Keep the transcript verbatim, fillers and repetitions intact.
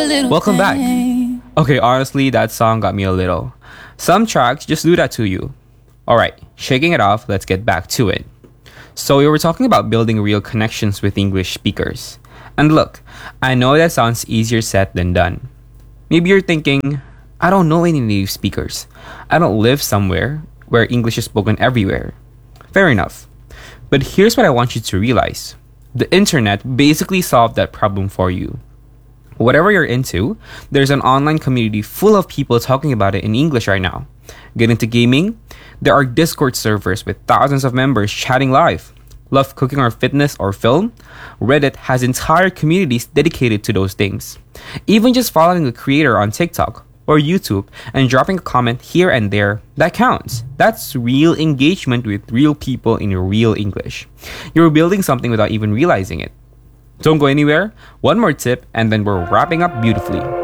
Welcome back. Okay, honestly, that song got me a little. Some tracks just do that to you. Alright, shaking it off, let's get back to it. So we were talking about building real connections with English speakers. And look, I know that sounds easier said than done. Maybe you're thinking, I don't know any native speakers. I don't live somewhere where English is spoken everywhere. Fair enough. But here's what I want you to realize. The internet basically solved that problem for you. Whatever you're into, there's an online community full of people talking about it in English right now. Get into gaming? There are Discord servers with thousands of members chatting live. Love cooking or fitness or film? Reddit has entire communities dedicated to those things. Even just following a creator on TikTok or YouTube and dropping a comment here and there, that counts. That's real engagement with real people in real English. You're building something without even realizing it. Don't go anywhere. One more tip and then we're wrapping up beautifully.